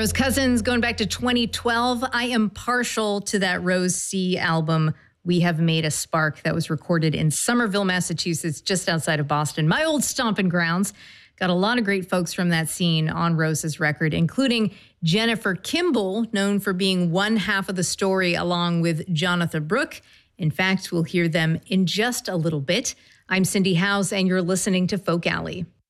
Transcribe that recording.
Rose Cousins, going back to 2012. I am partial to that Rose C album, We Have Made a Spark, that was recorded in Somerville, Massachusetts, just outside of Boston. My old stomping grounds. Got a lot of great folks from that scene on Rose's record, including Jennifer Kimball, known for being one half of the story along with Jonathan Brooke. In fact, we'll hear them in just a little bit. I'm Cindy Howes, and you're listening to Folk Alley.